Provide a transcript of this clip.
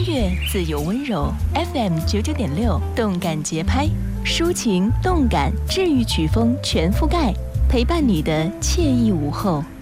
乐自由温柔 FM99.6，动感节拍，抒情动感治愈曲风全覆盖，陪伴你的惬意午后。